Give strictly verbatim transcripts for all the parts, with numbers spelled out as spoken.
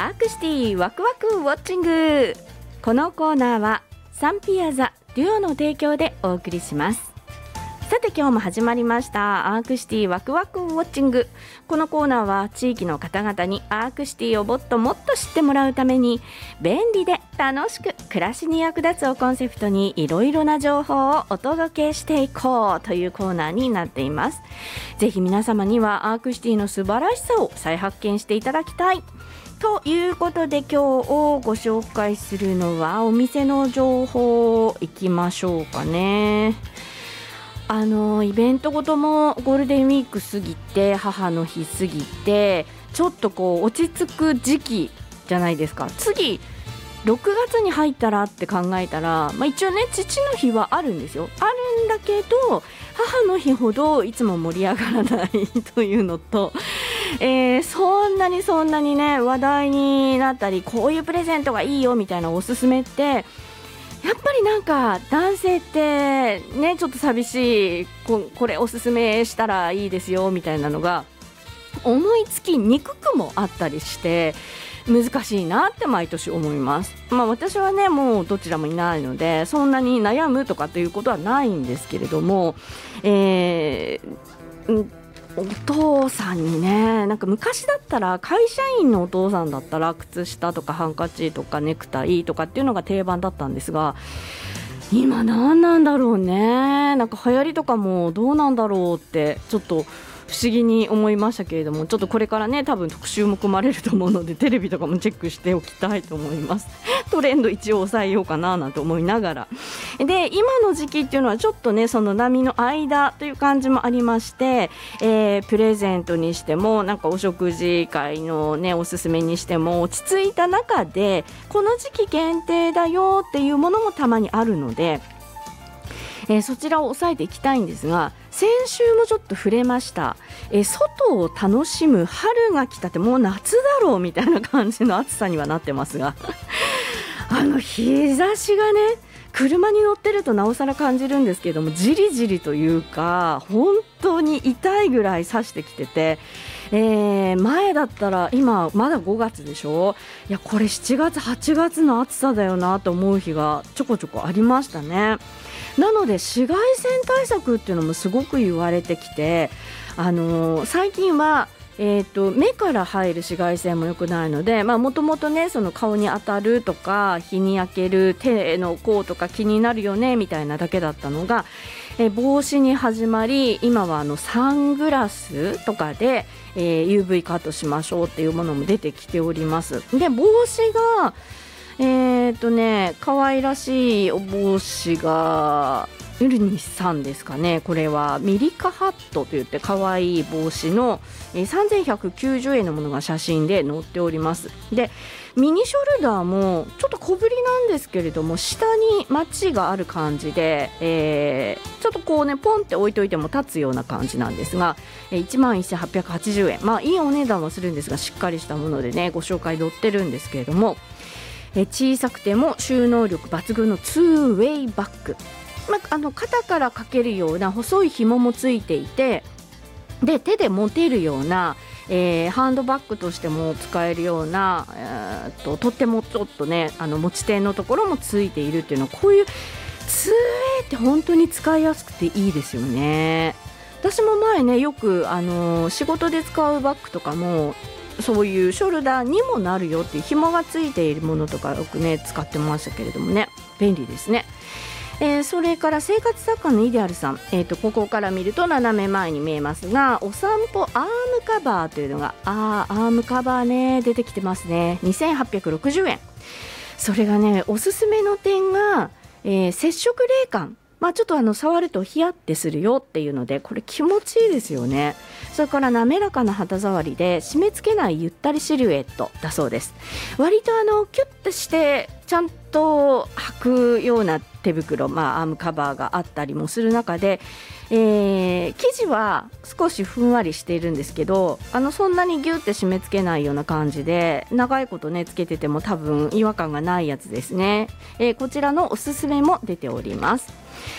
アークシティワクワクウォッチング。このコーナーはサンピアザデュオの提供でお送りします。さて今日も始まりましたアークシティワクワクウォッチング。このコーナーは地域の方々にアークシティをもっともっと知ってもらうために便利で楽しく暮らしに役立つをコンセプトにいろいろな情報をお届けしていこうというコーナーになっています。ぜひ皆様にはアークシティの素晴らしさを再発見していただきたいということで、今日をご紹介するのはお店の情報いきましょうかね。あのイベントごともゴールデンウィーク過ぎて母の日過ぎてちょっとこう落ち着く時期じゃないですか。次ろくがつに入ったらって考えたら、まあ、一応ね父の日はあるんですよ。あるんだけど母の日ほどいつも盛り上がらないというのと、えー、そんなにそんなにね話題になったりこういうプレゼントがいいよみたいなおすすめってやっぱりなんか男性ってねちょっと寂しい こ, これおすすめしたらいいですよみたいなのが思いつきにくくもあったりして難しいなって毎年思います。まあ私はねもうどちらもいないのでそんなに悩むとかということはないんですけれども、えーお父さんにねなんか昔だったら会社員のお父さんだったら靴下とかハンカチとかネクタイとかっていうのが定番だったんですが、今何なんだろうね。なんか流行りとかもどうなんだろうってちょっと不思議に思いましたけれども、ちょっとこれからね多分特集も組まれると思うのでテレビとかもチェックしておきたいと思います。トレンド一応抑えようかななんて思いながらで、今の時期っていうのはちょっとねその波の間という感じもありまして、えー、プレゼントにしてもなんかお食事会のねおすすめにしても落ち着いた中でこの時期限定だよっていうものもたまにあるので、えー、そちらを抑えていきたいんですが、先週もちょっと触れました、えー、外を楽しむ春が来たってもう夏だろうみたいな感じの暑さにはなってますがあの日差しがね車に乗ってるとなおさら感じるんですけれども、じりじりというか本当に痛いぐらい差してきてて、えー、前だったら今まだごがつでしょ。いやこれしちがつはちがつの暑さだよなと思う日がちょこちょこありましたね。なので紫外線対策っていうのもすごく言われてきて、あのー、最近はえー、と目から入る紫外線も良くないので、もともとねその顔に当たるとか日に焼ける手の甲とか気になるよねみたいなだけだったのが、えー、帽子に始まり今はあのサングラスとかで、えー、ユーブイ カットしましょうっていうものも出てきております。で帽子がえーとね可愛らしいお帽子がウルニさんですかね。これはミリカハットといって可愛い帽子の、えー、さんぜんひゃくきゅうじゅうえんのものが写真で載っております。でミニショルダーもちょっと小ぶりなんですけれども下にマチがある感じで、えー、ちょっとこうねポンって置いといても立つような感じなんですが、えー、いちまんせんはっぴゃくはちじゅうえん、まあいいお値段はするんですがしっかりしたものでねご紹介載ってるんですけれども、えー、小さくても収納力抜群のツーウェイバッグ、まあ、あの肩からかけるような細い紐もついていて、で手で持てるような、えー、ハンドバッグとしても使えるような、えー、と, とってもちょっとねあの持ち手のところもついているっていうのはこういうツーウェイって本当に使いやすくていいですよね。私も前ねよく、あのー、仕事で使うバッグとかもそういうショルダーにもなるよっていう紐がついているものとかよくね使ってましたけれどもね便利ですね。えー、それから生活作家のイデアルさん、えー、とここから見ると斜め前に見えますがお散歩アームカバーというのがあーアームカバーね出てきてますね。にせんはっぴゃくろくじゅうえん。それがねおすすめの点が、えー、接触冷感、まあ、ちょっとあの触るとヒヤってするよっていうのでこれ気持ちいいですよね。それから滑らかな肌触りで締め付けないゆったりシルエットだそうです。割とあのキュッとしてちゃんと履くような手袋、まあ、アームカバーがあったりもする中で、えー、生地は少しふんわりしているんですけどあのそんなにギュッて締め付けないような感じで長いことねつけてても多分違和感がないやつですね。えー、こちらのおすすめも出ております。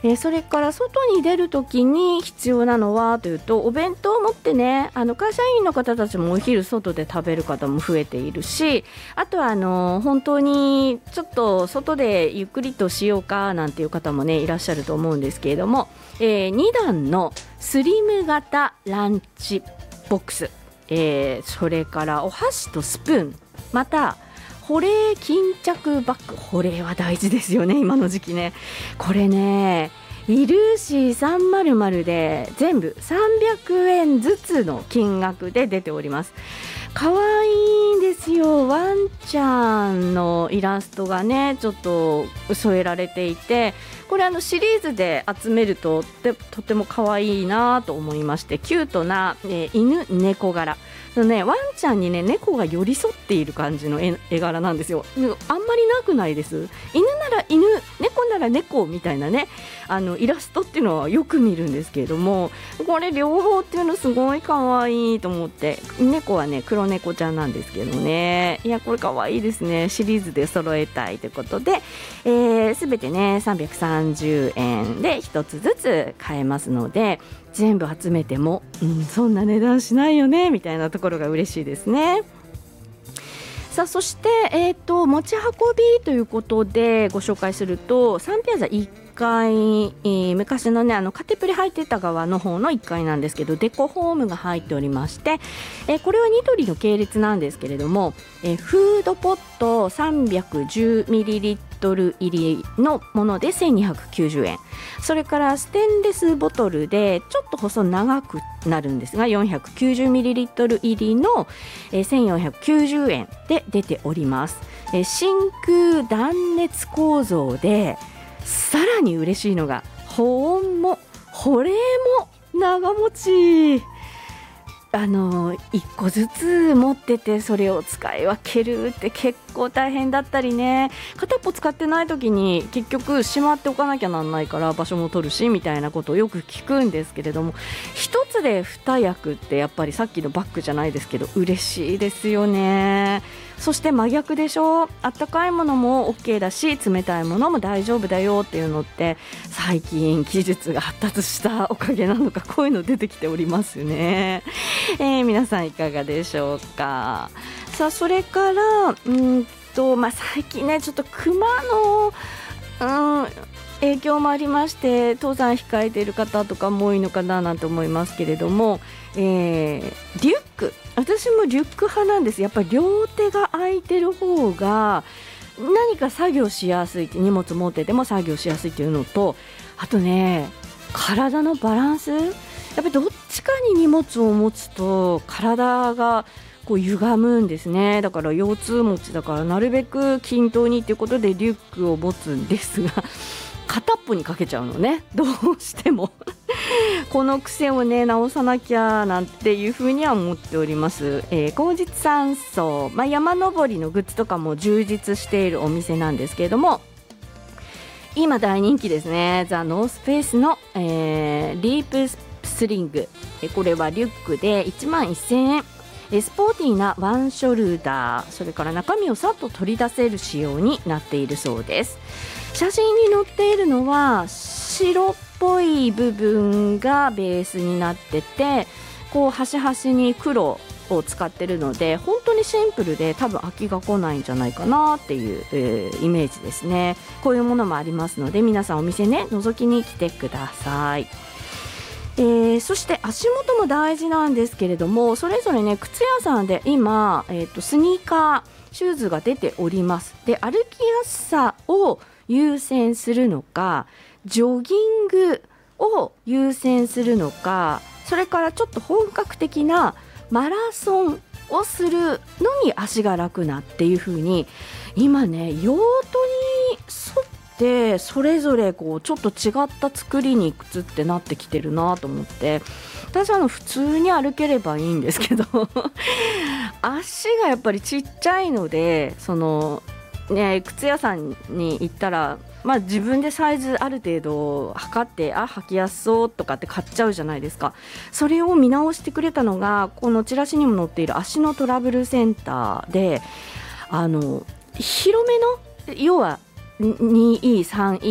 えー、それから外に出るときに必要なのはというと、お弁当を持ってね、あの会社員の方たちもお昼外で食べる方も増えているし、あとはあの本当にちょっと外でゆっくりとしようかなんていう方もねいらっしゃると思うんですけれども、えー、に段のスリム型ランチボックス、えー、それからお箸とスプーン、また保冷巾着バッグ、保冷は大事ですよね今の時期ね。これねイルーシーさんまるまるで全部さんびゃくえんずつの金額で出ております。かわいいんですよ。ワンちゃんのイラストがねちょっと添えられていて、これあのシリーズで集めるととてもかわいいなと思いまして、キュートな、えー、犬猫柄のね、ワンちゃんにね猫が寄り添っている感じの 絵, 絵柄なんですよ。あんまりなくないです？犬なら犬、猫なら猫みたいなね、あのイラストっていうのはよく見るんですけれども、これ両方っていうのすごいかわいいと思って、猫はね黒猫ちゃんなんですけどね、いやこれかわいいですね。シリーズで揃えたいということで、えー、全てねさんびゃくさんじゅうえんでひとつずつ買えますので、全部集めても、うん、そんな値段しないよねみたいなところが嬉しいですね。さあそして、えーと、持ち運びということでご紹介すると、サンピアザいっかい、えー、昔のねあのカテプリ入ってた側の方のいっかいなんですけど、デコホームが入っておりまして、えー、これはニトリの系列なんですけれども、えー、フードポット さんびゃくじゅうミリリットル 入りのものでせんにひゃくきゅうじゅうえん、それからステンレスボトルでちょっと細長くなるんですが よんひゃくきゅうじゅうミリリットル 入りの、えー、せんよんひゃくきゅうじゅうえんで出ております。えー、真空断熱構造で、さらに嬉しいのが保温も保冷も長持ち。あのいっこずつ持っててそれを使い分けるって結構大変だったりね、片っぽ使ってない時に結局しまっておかなきゃなんないから場所も取るしみたいなことをよく聞くんですけれども、一つで二役ってやっぱりさっきのバッグじゃないですけど嬉しいですよね。そして真逆でしょ、あったかいものも OK だし冷たいものも大丈夫だよっていうのって最近技術が発達したおかげなのか、こういうの出てきておりますよね。えー、皆さんいかがでしょうか。さあそれからうんと、まあ、最近ねちょっと熊の、うん、影響もありまして登山控えている方とかも多いのかななんて思いますけれども、えー、リュック、私もリュック派なんです。やっぱり両手が空いてる方が何か作業しやすいって、荷物持ってても作業しやすいっていうのと、あとね体のバランス、やっぱりどっちかに荷物を持つと体がこう歪むんですね。だから腰痛持ちだからなるべく均等にということでリュックを持つんですが、片っぽにかけちゃうのね、どうしてもこの癖をね直さなきゃなんていうふうには思っております。えー、後日山荘、まあ、山登りのグッズとかも充実しているお店なんですけれども、今大人気ですね。ザ・ノースフェイスの、えー、リープスリング、えこれはリュックでいちまんせんえん、えスポーティーなワンショルダー、それから中身をさっと取り出せる仕様になっているそうです。写真に載っているのは白っぽい部分がベースになってて、こう端々に黒を使ってるので本当にシンプルで多分飽きが来ないんじゃないかなっていう、えー、イメージですね。こういうものもありますので皆さんお店ね覗きに来てください。えー、そして足元も大事なんですけれども、それぞれね靴屋さんで今、えーと、スニーカーシューズが出ております。で歩きやすさを優先するのか、ジョギングを優先するのか、それからちょっと本格的なマラソンをするのに足が楽なっていう風に今ね用途に沿ってそれぞれこうちょっと違った作りに靴ってなってきてるなと思って、私はあの普通に歩ければいいんですけど足がやっぱりちっちゃいので、そのね靴屋さんに行ったらまあ、自分でサイズある程度測ってあ履きやすそうとかって買っちゃうじゃないですか。それを見直してくれたのがこのチラシにも載っている足のトラブルセンターで、あの広めの要は にイーさんイー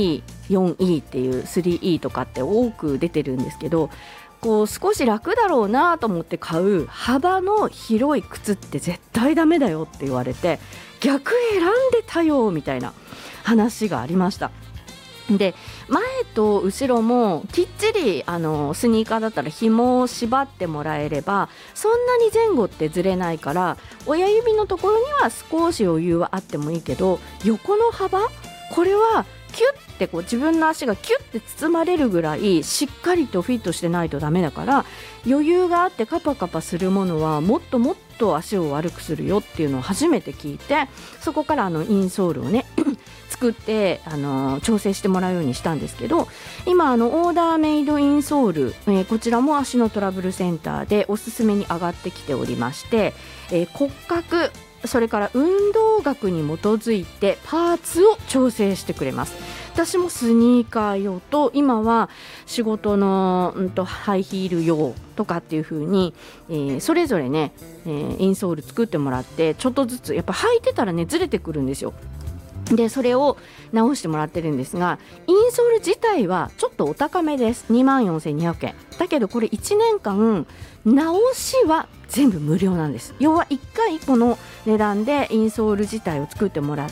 よんイー っていう スリーイー とかって多く出てるんですけど、こう少し楽だろうなと思って買う幅の広い靴って絶対ダメだよって言われて、逆選んでたよみたいな話がありました。で、前と後ろもきっちりあのスニーカーだったら紐を縛ってもらえればそんなに前後ってずれないから、親指のところには少し余裕はあってもいいけど、横の幅、これはキュッてこう自分の足がキュッて包まれるぐらいしっかりとフィットしてないとダメだから、余裕があってカパカパするものはもっともっと足を悪くするよっていうのを初めて聞いて、そこからあのインソールをね作ってあの調整してもらうようにしたんですけど、今あのオーダーメイドインソール、えー、こちらも足のトラブルセンターでおすすめに上がってきておりまして、えー、骨格、それから運動学に基づいてパーツを調整してくれます。私もスニーカー用と、今は仕事の、うん、とハイヒール用とかっていう風に、えー、それぞれね、えー、インソール作ってもらって、ちょっとずつやっぱ履いてたらねずれてくるんですよ。でそれを直してもらってるんですが、インソール自体はちょっとお高めです。にまんよんせんにひゃくえんだけど、これいちねんかん直しは全部無料なんです。要はいっかいこの値段でインソール自体を作ってもらって、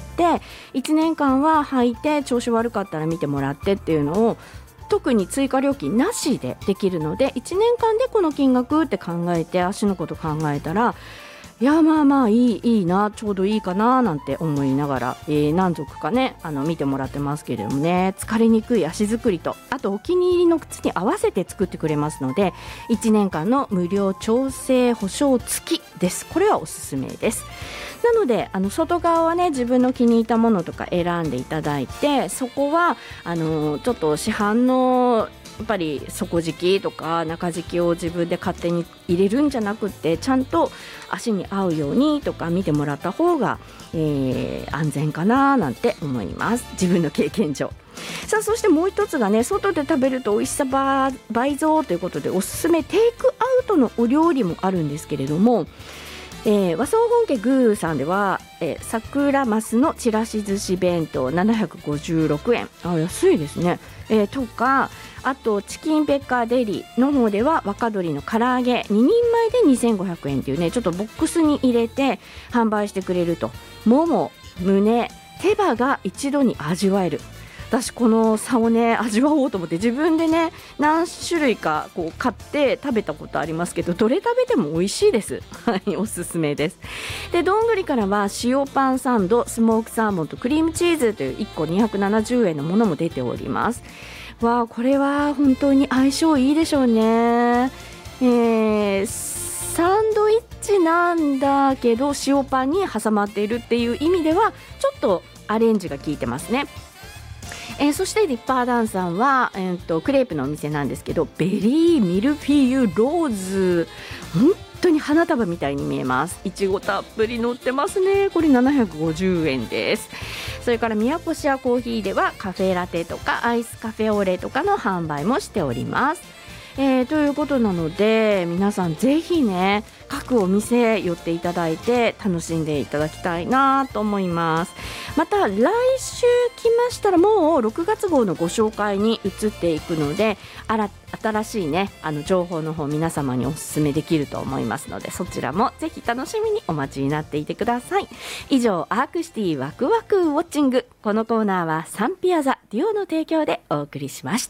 いちねんかんは履いて調子悪かったら見てもらってっていうのを特に追加料金なしでできるので、いちねんかんでこの金額って考えて足のこと考えたら、いやまあまあいいいいな、ちょうどいいかななんて思いながら、えー、何足かねあの見てもらってますけれどもね、疲れにくい足作りと、あとお気に入りの靴に合わせて作ってくれますので、いちねんかんの無料調整保証付きです。これはおすすめです。なのであの外側はね自分の気に入ったものとか選んでいただいて、そこはあのちょっと市販のやっぱり底敷きとか中敷きを自分で勝手に入れるんじゃなくて、ちゃんと足に合うようにとか見てもらった方が、えー、安全かななんて思います、自分の経験上。さあそしてもう一つがね、外で食べると美味しさ倍増ということでおすすめテイクアウトのお料理もあるんですけれども、えー、和装本家グーさんでは、えー、桜マスのちらし寿司弁当ななひゃくごじゅうろくえん、あ安いですね、えー、とか、あとチキンペッカーデリの方では若鶏の唐揚げににんまいでにせんごひゃくえんっていうね、ちょっとボックスに入れて販売してくれると、もも、胸、手羽が一度に味わえる。私この差をね味わおうと思って自分でね何種類かこう買って食べたことありますけど、どれ食べても美味しいです。はい、おすすめです。でどんぐりからは塩パンサンド、スモークサーモンとクリームチーズといういっこにひゃくななじゅうえんのものも出ております。わあこれは本当に相性いいでしょうね。えー、サンドイッチなんだけど塩パンに挟まっているっていう意味ではちょっとアレンジが効いてますね。えー、そしてリッパーダンさんは、えー、とクレープのお店なんですけど、ベリーミルフィーユローズ、本当に花束みたいに見えます。いちごたっぷり乗ってますね。これななひゃくごじゅうえんです。それから宮古シアコーヒーではカフェラテとかアイスカフェオレとかの販売もしております。えー、ということなので皆さんぜひね各お店寄っていただいて楽しんでいただきたいなと思います。また来週来ましたらもうろくがつ号のご紹介に移っていくので、あら新しいねあの情報の方皆様にお勧めできると思いますので、そちらもぜひ楽しみにお待ちになっていてください。以上アークシティワクワクウォッチング、このコーナーはサンピアザデュオの提供でお送りしました。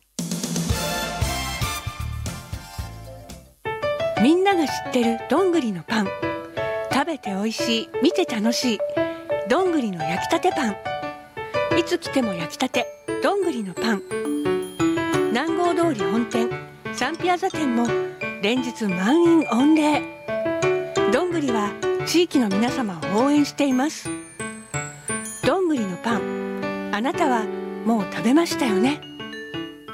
みんなが知ってるどんぐりのパン、食べておいしい、見て楽しいどんぐりの焼きたてパン、いつ来ても焼きたてどんぐりのパン。南郷通り本店サンピアザ店も連日満員御礼。どんぐりは地域の皆様を応援しています。どんぐりのパン、あなたはもう食べましたよね。